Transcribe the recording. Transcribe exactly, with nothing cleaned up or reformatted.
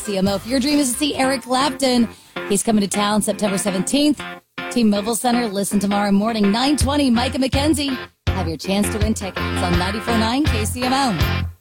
C M O. If your dream is to see Eric Clapton, he's coming to town September seventeenth. T-Mobile Center. Listen tomorrow morning, nine twenty. Micah McKenzie. Have your chance to win tickets on ninety-four point nine K C M O.